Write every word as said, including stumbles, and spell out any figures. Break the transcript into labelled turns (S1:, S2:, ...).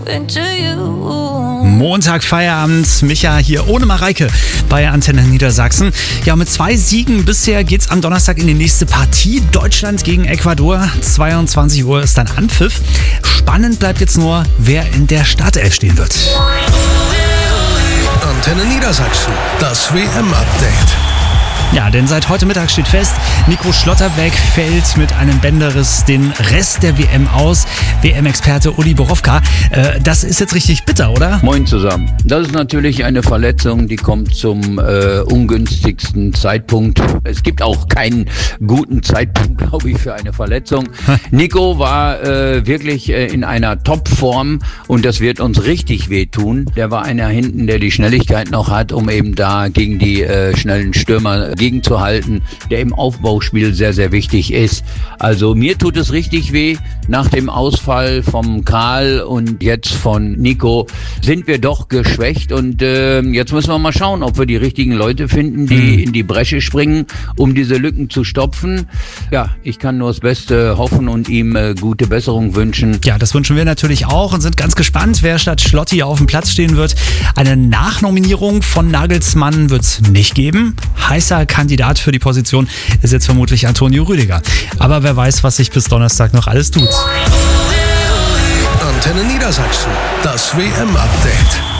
S1: Montag Feierabend, Micha hier ohne Mareike bei Antenne Niedersachsen. Ja, mit zwei Siegen bisher geht's am Donnerstag in die nächste Partie. Deutschland gegen Ecuador. zweiundzwanzig Uhr ist dann Anpfiff. Spannend bleibt jetzt nur, wer in der Startelf stehen wird.
S2: Antenne Niedersachsen, das W M-Update.
S1: Ja, denn seit heute Mittag steht fest, Nico Schlotterbeck fällt mit einem Bänderriss den Rest der W M aus. W M-Experte Uli Borowka, äh, das ist jetzt richtig bitter, oder?
S3: Moin zusammen. Das ist natürlich eine Verletzung, die kommt zum äh, ungünstigsten Zeitpunkt. Es gibt auch keinen guten Zeitpunkt, glaube ich, für eine Verletzung. Nico war äh, wirklich äh, in einer Topform und das wird uns richtig wehtun. Der war einer hinten, der die Schnelligkeit noch hat, um eben da gegen die äh, schnellen Stürmer gegenzuhalten, der im Aufbauspiel sehr, sehr wichtig ist. Also mir tut es richtig weh. Nach dem Ausfall vom Karl und jetzt von Nico sind wir doch geschwächt und äh, jetzt müssen wir mal schauen, ob wir die richtigen Leute finden, die mhm. in die Bresche springen, um diese Lücken zu stopfen. Ja, ich kann nur das Beste hoffen und ihm äh, gute Besserung wünschen.
S1: Ja, das wünschen wir natürlich auch und sind ganz gespannt, wer statt Schlotti auf dem Platz stehen wird. Eine Nachnominierung von Nagelsmann wird es nicht geben. Heißer Kandidat für die Position ist jetzt vermutlich Antonio Rüdiger. Aber wer weiß, was sich bis Donnerstag noch alles tut.
S2: Antenne Niedersachsen, das W M-Update.